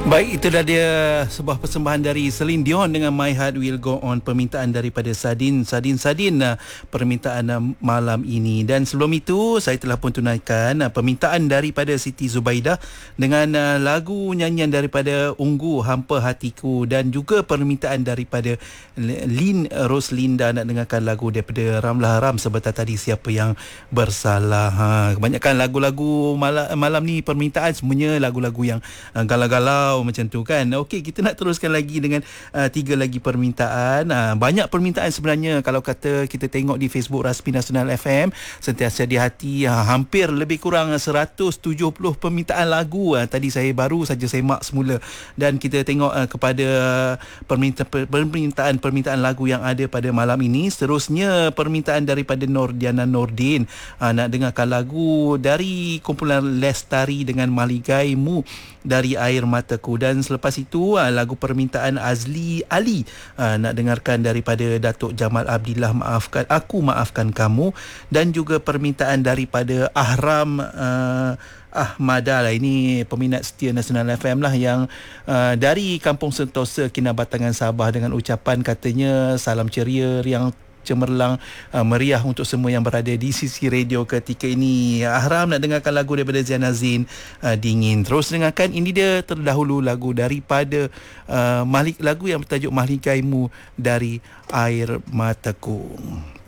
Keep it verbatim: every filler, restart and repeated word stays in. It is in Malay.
Baik, itu dah dia sebuah persembahan dari Celine Dion dengan My Heart Will Go On, permintaan daripada Sadin Sadin Sadin uh, permintaan uh, malam ini. Dan sebelum itu saya telah pun tunaikan uh, permintaan daripada Siti Zubaidah dengan uh, lagu nyanyian daripada Unggu Hampa Hatiku, dan juga permintaan daripada Lin Roslinda nak dengarkan lagu daripada Ramlah Ram sebentar tadi, Siapa Yang Bersalah. Ha, kebanyakan lagu-lagu malam, malam ni permintaan semuanya lagu-lagu yang uh, galau-galau macam tu kan. Okey, kita nak teruskan lagi dengan uh, tiga lagi permintaan. Uh, banyak permintaan sebenarnya kalau kata kita tengok di Facebook Rasmi Nasional F M, sentiasa di hati, uh, hampir lebih kurang seratus tujuh puluh permintaan lagu. Uh, tadi saya baru saja semak semula, dan kita tengok uh, kepada permintaan permintaan permintaan lagu yang ada pada malam ini. Seterusnya permintaan daripada Nordiana Nordin, uh, nak dengarkan lagu dari kumpulan Lestari dengan Maligaimu dari Air Mataku. Dan selepas itu lagu permintaan Azli Ali, nak dengarkan daripada Datuk Jamal Abdillah, Maafkan Aku Maafkan Kamu. Dan juga permintaan daripada Ahram uh, Ahmada lah, ini peminat setia Nasional F M lah, yang uh, dari Kampung Sentosa, Kinabatangan, Sabah, dengan ucapan katanya salam ceria, riang cemerlang, uh, meriah untuk semua yang berada di sisi radio ketika ini. Ahram nak dengarkan lagu daripada Ziana Zain, uh, Dingin. Terus dengarkan, ini dia terdahulu lagu daripada uh, Malik, lagu yang bertajuk Maligaimu dari Air Mataku.